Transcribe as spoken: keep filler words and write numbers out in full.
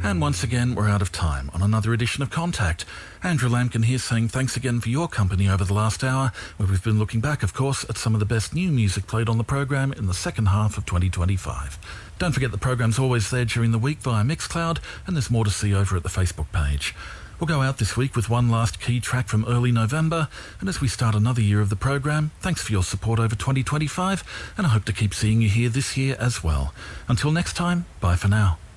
And once again, we're out of time on another edition of Contact. Andrew Lampkin here saying thanks again for your company over the last hour, where we've been looking back, of course, at some of the best new music played on the program in the second half of twenty twenty-five. Don't forget the program's always there during the week via Mixcloud, and there's more to see over at the Facebook page. We'll go out this week with one last key track from early November, and as we start another year of the program, thanks for your support over twenty twenty-five, and I hope to keep seeing you here this year as well. Until next time, bye for now.